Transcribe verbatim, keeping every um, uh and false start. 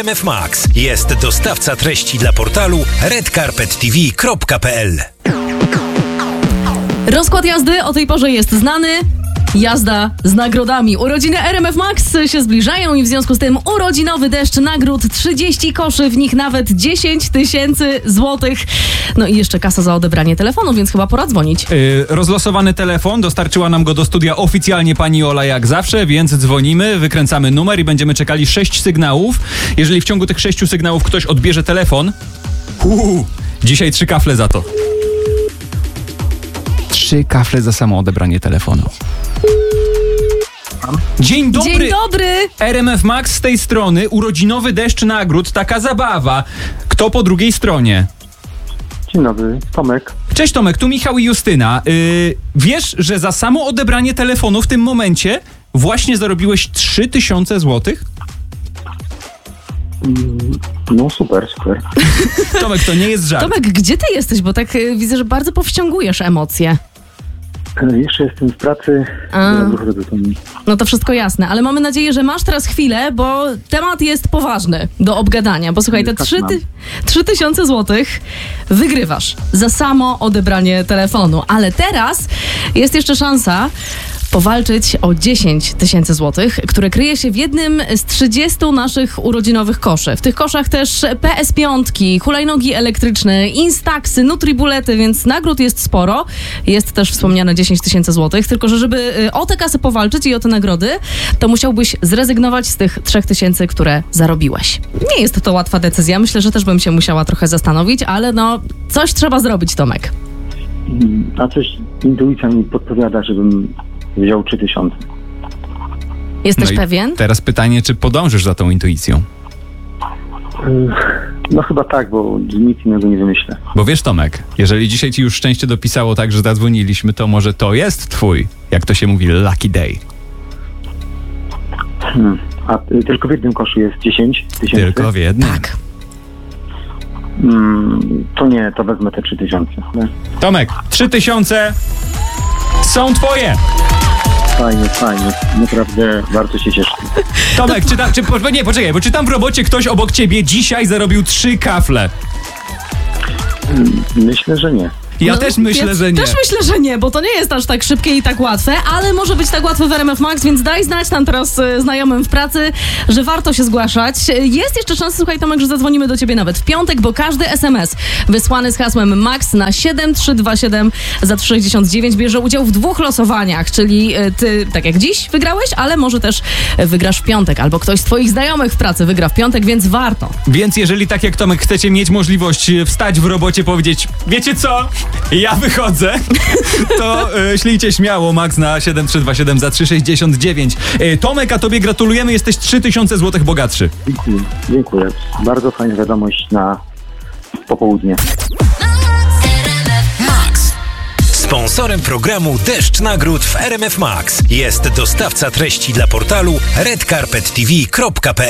R M F Max jest dostawca treści dla portalu red carpet t v kropka p l. Rozkład jazdy o tej porze jest znany. Jazda z nagrodami. Urodziny R M F Max się zbliżają i w związku z tym urodzinowy deszcz nagród, trzydzieści koszy, w nich nawet dziesięć tysięcy złotych. No i jeszcze kasa za odebranie telefonu, więc chyba pora dzwonić. Yy, rozlosowany telefon, dostarczyła nam go do studia oficjalnie pani Ola jak zawsze, więc dzwonimy, wykręcamy numer i będziemy czekali sześć sygnałów. Jeżeli w ciągu tych sześciu sygnałów ktoś odbierze telefon, uu, dzisiaj trzy kafle za to. Trzy kafle za samo odebranie telefonu. Dzień dobry! Dzień dobry! R M F Max z tej strony, urodzinowy deszcz nagród, taka zabawa. Kto po drugiej stronie? Dzień dobry, Tomek. Cześć Tomek, tu Michał i Justyna. Yy, wiesz, że za samo odebranie telefonu w tym momencie właśnie zarobiłeś trzy tysiące złotych? No super, super. Tomek, to nie jest żart. Tomek, gdzie ty jesteś? Bo tak y, widzę, że bardzo powściągujesz emocje. Jeszcze jestem w pracy. A. Wychodzę do domu. No to wszystko jasne, ale mamy nadzieję, że masz teraz chwilę, bo temat jest poważny do obgadania. Bo słuchaj, te Tak trzy mam. ty, trzy tysiące złotych wygrywasz za samo odebranie telefonu. Ale teraz jest jeszcze szansa powalczyć o dziesięć tysięcy złotych, które kryje się w jednym z trzydziestu naszych urodzinowych koszy. W tych koszach też P S pięć, hulajnogi elektryczne, Instaxy, Nutribulety, więc nagród jest sporo. Jest też wspomniane dziesięć tysięcy złotych, tylko że żeby y, o te kasy powalczyć i o te nagrody, to musiałbyś zrezygnować z tych trzech tysięcy, które zarobiłeś. Nie jest to łatwa decyzja, myślę, że też bym się musiała trochę zastanowić, ale no, coś trzeba zrobić, Tomek. A coś intuicja mi podpowiada, żebym wziął trzy tysiące. Jesteś No i pewien? teraz pytanie, czy podążysz za tą intuicją? No chyba tak, bo nic innego nie wymyślę. Bo wiesz Tomek, jeżeli dzisiaj ci już szczęście dopisało tak, że zadzwoniliśmy, to może to jest twój, jak to się mówi, lucky day. Hmm. A y, tylko w jednym koszu jest dziesięć tysięcy? Tylko w jednym. Tak. Hmm, to nie, to wezmę te trzy tysiące. Tomek, trzy tysiące są twoje. Fajnie, fajnie. Naprawdę bardzo się cieszę. Tomek, czy tam, czy, po, nie, poczekaj, bo czy tam w robocie ktoś obok ciebie dzisiaj zarobił trzy kafle? Hmm, myślę, że nie. Ja No, też myślę, ja że nie. Też myślę, że nie, bo to nie jest aż tak szybkie i tak łatwe, ale może być tak łatwe w R M F Max, więc daj znać tam teraz y, znajomym w pracy, że warto się zgłaszać. Jest jeszcze szansa, słuchaj Tomek, że zadzwonimy do ciebie nawet w piątek, bo każdy S M S wysłany z hasłem MAX na siedem trzy dwa siedem za trzysta sześćdziesiąt dziewięć bierze udział w dwóch losowaniach, czyli y, ty, tak jak dziś, wygrałeś, ale może też wygrasz w piątek, albo ktoś z twoich znajomych w pracy wygra w piątek, więc warto. Więc jeżeli tak jak Tomek chcecie mieć możliwość wstać w robocie, powiedzieć, wiecie co, ja wychodzę, to y, ślijcie śmiało Max na siedem trzy dwa siedem za trzysta sześćdziesiąt dziewięć. Y, Tomek, a tobie gratulujemy, jesteś trzy tysiące złotych bogatszy. Dziękuję. Dziękuję. Bardzo fajna wiadomość na popołudnie. Max. Sponsorem programu Deszcz Nagród w R M F Max jest dostawca treści dla portalu red carpet t v kropka p l.